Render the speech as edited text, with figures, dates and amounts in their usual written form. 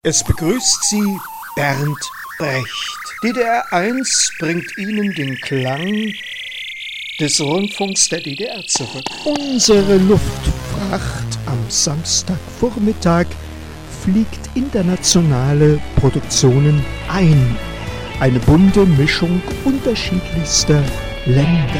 Es begrüßt Sie Bernd Brecht. DDR 1 bringt Ihnen den Klang des Rundfunks der DDR zurück. Unsere Luftfracht am Samstagvormittag fliegt internationale Produktionen ein. Eine bunte Mischung unterschiedlichster Länder.